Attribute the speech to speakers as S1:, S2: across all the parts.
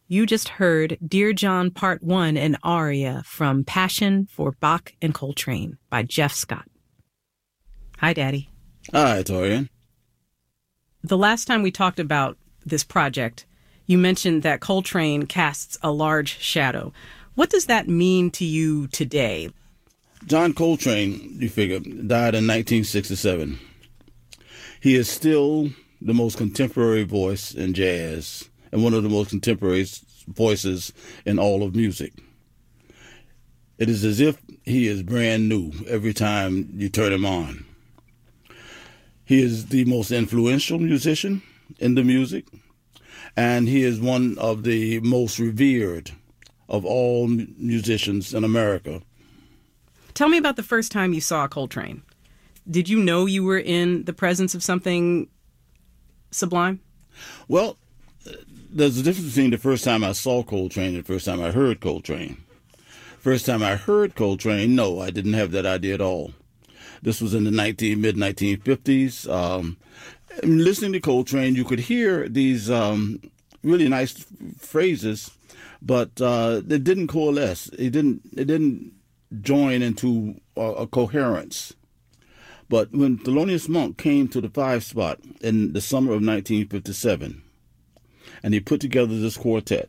S1: You just heard Dear John Part 1, an aria from Passion for Bach and Coltrane by Jeff Scott. Hi, Daddy.
S2: Hi, Torian.
S1: The last time we talked about this project, you mentioned that Coltrane casts a large shadow. What does that mean to you today?
S2: John Coltrane, you figure, died in 1967. He is still the most contemporary voice in jazz and one of the most contemporary voices in all of music. It is as if he is brand new every time you turn him on. He is the most influential musician in the music, and he is one of the most revered of all musicians in America.
S1: Tell me about the first time you saw Coltrane. Did you know you were in the presence of something sublime?
S2: Well, there's a difference between the first time I saw Coltrane and the first time I heard Coltrane. First time I heard Coltrane, no, I didn't have that idea at all. This was in the mid-1950s. Listening to Coltrane, you could hear these really nice phrases, but it didn't coalesce. It didn't join into a coherence. But when Thelonious Monk came to the 5-spot in the summer of 1957, and he put together this quartet,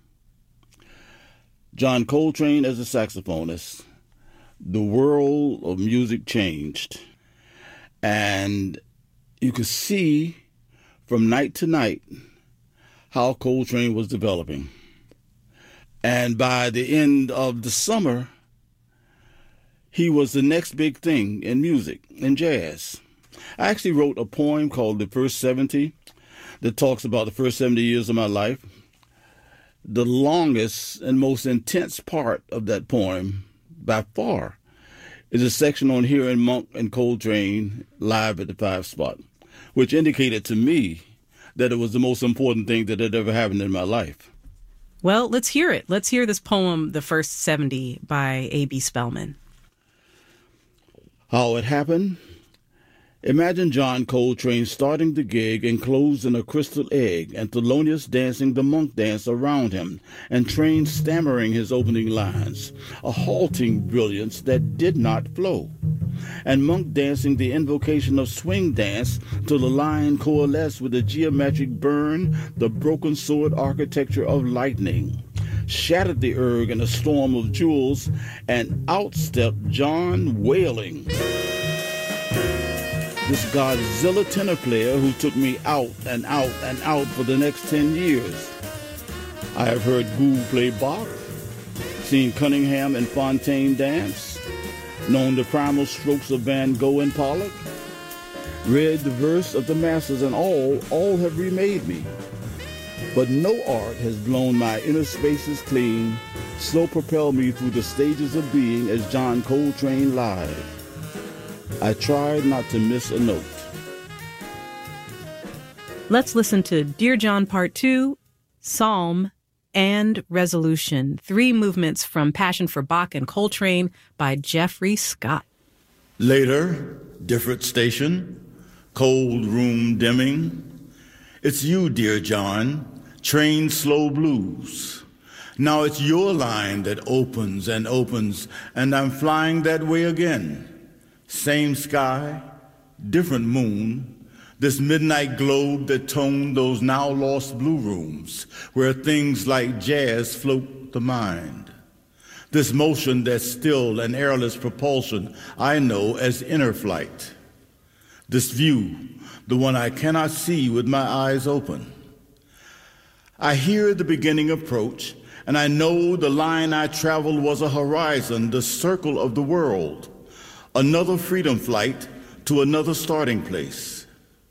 S2: John Coltrane as a saxophonist, the world of music changed. And you could see from night to night how Coltrane was developing. And by the end of the summer, he was the next big thing in music, in jazz. I actually wrote a poem called The First 70 that talks about the first 70 years of my life. The longest and most intense part of that poem, by far, is a section on hearing Monk and Coltrane live at the 5-spot, which indicated to me that it was the most important thing that had ever happened in my life.
S1: Well, let's hear it. Let's hear this poem, The First 70, by A.B. Spellman.
S2: How it happened? Imagine John Coltrane starting the gig enclosed in a crystal egg, and Thelonious dancing the Monk dance around him, and Train stammering his opening lines, a halting brilliance that did not flow, and Monk dancing the invocation of swing dance till the line coalesced with a geometric burn, the broken sword architecture of lightning. Shattered the erg in a storm of jewels, and out stepped John wailing. This Godzilla tenor player who took me out and out and out for the next 10 years. I have heard Gould play Bach, seen Cunningham and Fontaine dance, known the primal strokes of Van Gogh and Pollock, read the verse of the masters, and all have remade me. But no art has blown my inner spaces clean, so propelled me through the stages of being as John Coltrane live. I tried not to miss a note.
S1: Let's listen to Dear John Part 2, Psalm, and Resolution, 3 movements from Passion for Bach and Coltrane by Jeffrey Scott.
S2: Later, different station, cold room dimming. It's you, dear John, train slow blues. Now it's your line that opens and opens, and I'm flying that way again. Same sky, different moon, this midnight globe that toned those now lost blue rooms, where things like jazz float the mind. This motion that's still an airless propulsion I know as inner flight. This view, the one I cannot see with my eyes open. I hear the beginning approach, and I know the line I traveled was a horizon, the circle of the world. Another freedom flight to another starting place.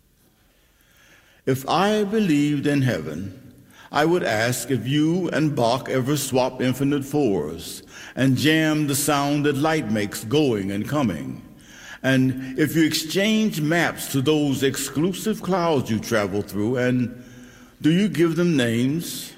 S2: If I believed in heaven, I would ask if you and Bach ever swap infinite fours and jam the sound that light makes going and coming. And if you exchange maps to those exclusive clouds you travel through, and do you give them names?